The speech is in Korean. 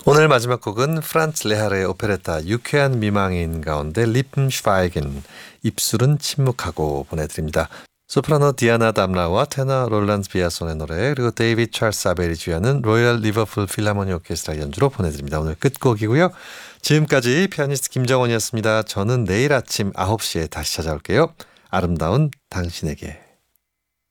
오늘 마지막 곡은 프란츠 레하르의 오페레타 유쾌한 미망인 가운데 리픈 슈바이겐 입술은 침묵하고 보내드립니다. 소프라노 디아나 담라와 테너 롤란드 비아손의 노래 그리고 데이비드 찰스 아벨이 주연은 로열 리버풀 필하모니 오케스트라 연주로 보내드립니다. 오늘 끝곡이고요. 지금까지 피아니스트 김정원이었습니다. 저는 내일 아침 9시에 다시 찾아올게요. 아름다운 당신에게.